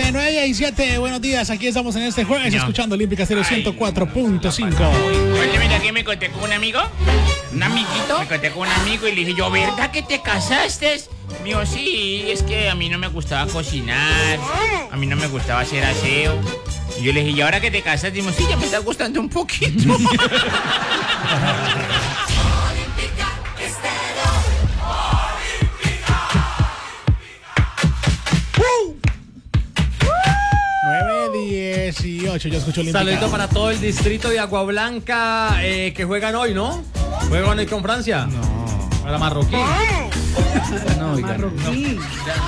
9:17, buenos días, aquí estamos en este jueves escuchando Olímpica Stereo 104.5. Oye, mira, que me conté con un amigo, un amiguito, me conté con un amigo y le dije yo, ¿verdad que te casaste? Me dijo, sí, es que a mí no me gustaba cocinar, a mí no me gustaba hacer aseo. Y yo le dije, ¿y ahora que te casaste? Dimos, sí, ya me está gustando un poquito. Yo escucho Olímpica. Saludito para todo el distrito de Agua Blanca que juegan hoy, ¿no? ¿Juegan hoy con Francia? No. Para Marroquín. No, oigan. Marroquín.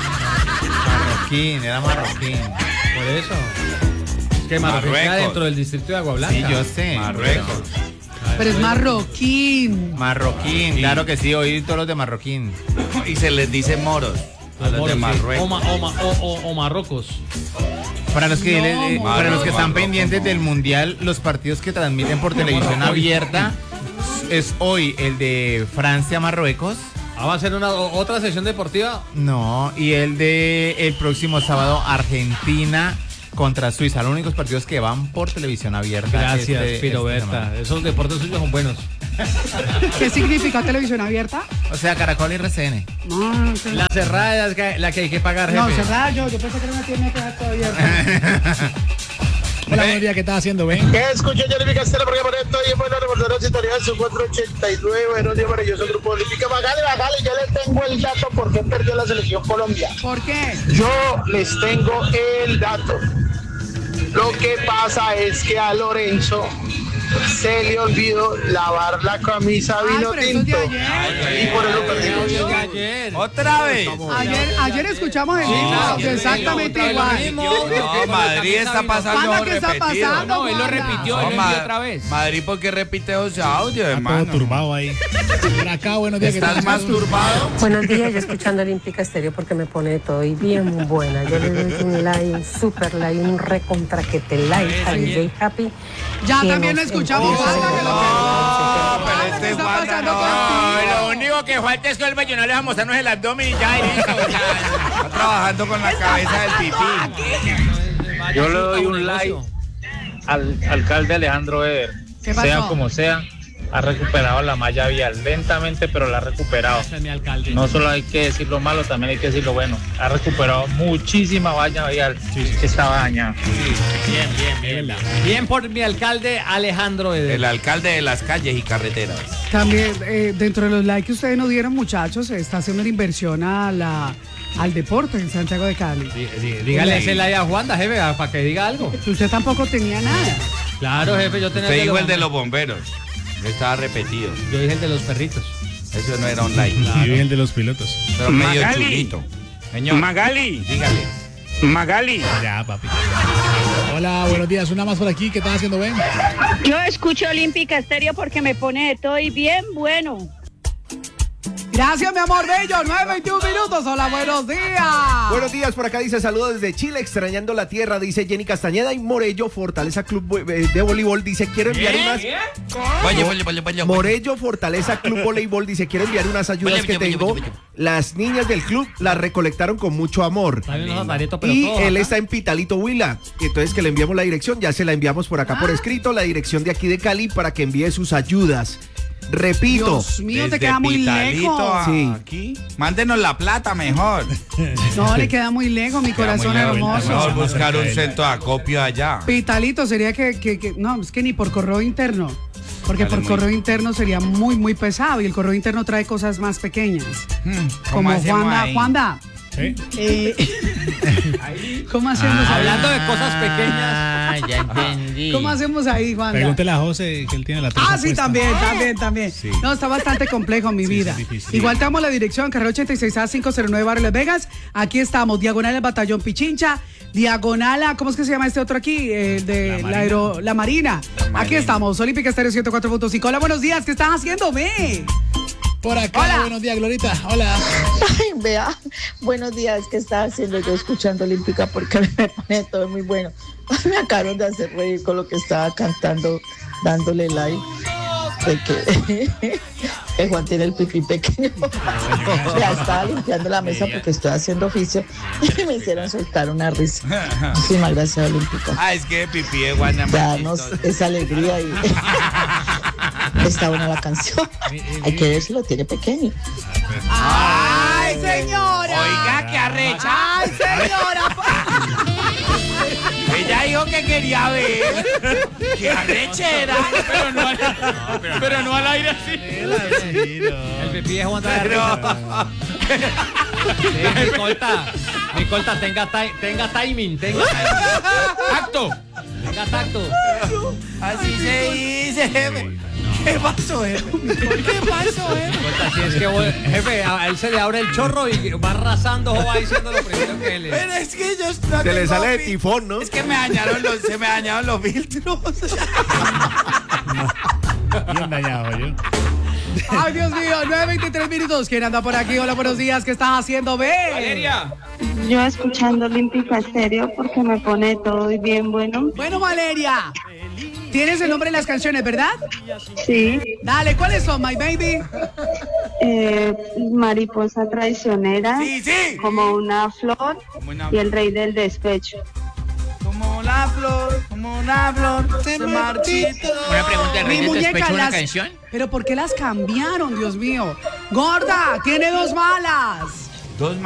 Era Marroquín. Por eso. Es que Marroquín está dentro del distrito de Agua Blanca. Sí, yo sé. Marruecos. Pero es marroquín. Marroquín, claro que sí, oí todos los de Marroquín. Y se les dice moros a los de Marruecos. O Marrocos. Para los que, están pendientes del Mundial, los partidos que transmiten por televisión abierta es hoy el de Francia-Marruecos. ¿Va a ser otra sesión deportiva? No, y el de el próximo sábado Argentina contra Suiza. Los únicos partidos que van por televisión abierta. Gracias, Piroberta. Esos deportes suyos son buenos. ¿Qué significa televisión abierta? O sea, Caracol y RCN. No, sé. La cerrada es la que hay que pagar, jefe. No, cerrada yo pensé que era una tienda que era todavía abierta. Hola, buenos días, ¿qué estás haciendo, ven? ¿Qué escucho yo, Olímpica Stereo? Porque por esto y bueno, reporteros italianos son 489. Buenos días, maravilloso grupo Olímpica. Magali, yo les tengo el dato por qué perdió la selección Colombia. ¿Por qué? Yo les tengo el dato. Lo que pasa es que a Lorenzo se le olvidó lavar la camisa vino tinto. Y por eso perdimos. ¿Otra vez? Ayer escuchamos el mismo, exactamente igual. No, Madrid está pasando Wanda, ¿qué está repetido. pasando, No, él lo Wanda? repitió, él lo envió otra vez. Madrid, ¿por qué repite esos audios, Está hermano? todo turbado ahí. Por acá, buenos días, ¿qué ¿Estás tal? más turbado? Buenos días, yo escuchando Olímpica Stereo porque me pone todo y bien buena. Yo le doy un like, un super like, un recontraquete like a DJ Happy. Ya que también nos escuchamos empieza Wanda, que lo No, pero ¿qué este está Wanda pasando no. contigo? Lo único que falta es que el no le vamos a mostrarnos el abdomen y ya, y listo. Está trabajando con la cabeza del pipí. Yo le doy un like al alcalde Alejandro Eder. ¿Qué pasó? Sea como sea, ha recuperado la malla vial lentamente, pero la ha recuperado. Ese es mi alcalde. No solo hay que decir lo malo, también hay que decir lo bueno. Ha recuperado muchísima malla vial que estaba dañada. Bien. Bien por mi alcalde Alejandro Eder. El alcalde de las calles y carreteras. También, dentro de los likes que ustedes nos dieron, muchachos, se está haciendo una inversión al deporte en Santiago de Cali. Dígale ese like a Juanda, jefe, para que diga algo. Usted tampoco tenía nada. Claro, jefe, yo tenía Usted dijo el de los bomberos. Estaba repetido. Yo dije el de los perritos. Eso no era un like. Y el de los pilotos. Pero medio Magali. chulito. Señor, Magali, dígale. Magali. Ya, papi. Hola, buenos días. Una más por aquí. ¿Qué estás haciendo, ven? Yo escucho Olímpica Stereo porque me pone de todo y bien bueno. Gracias, mi amor bello. 9:21 minutos. Hola, buenos días. Buenos días, por acá dice saludos desde Chile, extrañando la tierra, dice Jenny Castañeda. Y Morello, Fortaleza Club de Voleibol, dice quiero enviar unas... Vaya. Morello, Fortaleza Club Voleibol, dice quiero enviar unas ayudas que tengo. Las niñas del club las recolectaron con mucho amor. Y él está en Pitalito, Huila. Entonces que le enviamos la dirección, ya se la enviamos por acá por escrito, la dirección de aquí de Cali para que envíe sus ayudas. Repito. Dios mío, te queda muy lejos. Sí. Aquí. Mándenos la plata mejor. No, le queda muy lejos, mi corazón hermoso. Mejor buscar un centro de acopio allá. Pitalito sería que no, es que ni por correo interno. Porque por correo interno sería muy, muy pesado y el correo interno trae cosas más pequeñas. Como Juanda. ¿Sí? ¿Cómo hacemos ahí? Hablando de cosas pequeñas. Ya entendí. ¿Cómo hacemos ahí, Juanda? Pregúntele a José que él tiene la truza Sí, puesta. también. Sí. No, está bastante complejo mi vida. sí, difícil. Igual te damos la dirección, carrera 86A 509 Barrio Las Vegas. Aquí estamos, diagonal al Batallón Pichincha, diagonal a, ¿cómo es que se llama este otro aquí? La Marina. Aquí estamos, Olímpica Stereo 104.5. Hola, buenos días, ¿qué estás haciendo? Ve. Por acá, Hola. buenos días, Glorita. Hola. Ay, vea, buenos días, ¿qué estaba haciendo yo escuchando Olímpica? Porque me pone todo muy bueno. Me acabaron de hacer reír con lo que estaba cantando, dándole like. De que que Juan tiene el pipí pequeño. Ya estaba limpiando la mesa porque estoy haciendo oficio y me hicieron soltar una risa. Muchísimas gracias, Olímpica. Es que pipí de Juan. Darnos esa alegría y está buena la canción. Hay que ver si lo tiene pequeño. ¡Ay, señora! Oiga, qué arrecha. ¡Ay, señora! Ella dijo que quería ver. ¡Qué arrechera! Pero no al aire así. El pipí de Juan Nicolta, tenga timing, ¡Acto! tenga tacto. Así se dice, jefe. ¿Qué pasó, jefe? ¿Qué pasó, jefe? Nicolta, si es que jefe, a él se le abre el chorro y va arrasando o va diciendo lo primero que él Pero es que yo Se le sale de tifón, ¿no? Es que se me dañaron los filtros. Bien dañado, yo. Ay, Dios mío, 9:23 minutos. ¿Quién anda por aquí? Hola, buenos días. ¿Qué estás haciendo, ve? Valeria. Yo escuchando Olímpica Estéreo porque me pone todo bien bueno. Bueno, Valeria, tienes el nombre de las canciones, ¿verdad? Sí. Dale, ¿cuáles son, my baby? Mariposa traicionera. Sí, sí. Como una flor y el rey del despecho. Como una flor, se marchita. Una pregunta, ¿el Mi rey del muñeca, despecho una las... canción? Pero ¿por qué las cambiaron, Dios mío? Gorda, tiene 2 malas. Dos